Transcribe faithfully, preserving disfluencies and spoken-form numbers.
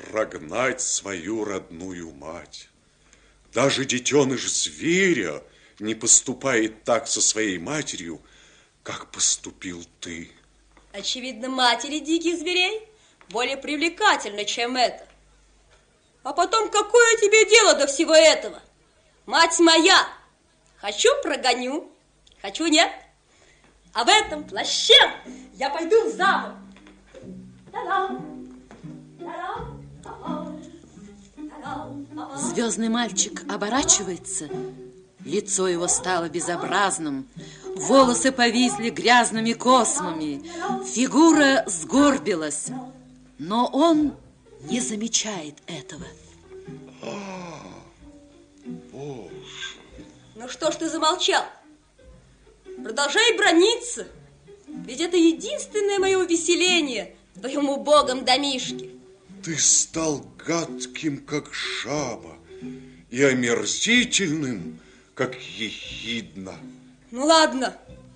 прогнать свою родную мать. Даже детеныш зверя не поступает так со своей матерью, как поступил ты. Очевидно, матери диких зверей более привлекательны, чем это. А потом, какое тебе дело до всего этого? Мать моя, хочу прогоню, хочу нет. А в этом плаще я пойду в замок. Звездный мальчик оборачивается. Лицо его стало безобразным. Волосы повисли грязными космами. Фигура сгорбилась. Но он не замечает этого. А, Боже. Ну что ж ты замолчал? Продолжай браниться. Ведь это единственное мое увеселение в твоем убогом домишке. Ты стал гадким, как жаба, и омерзительным, как ехидна. Ну ладно,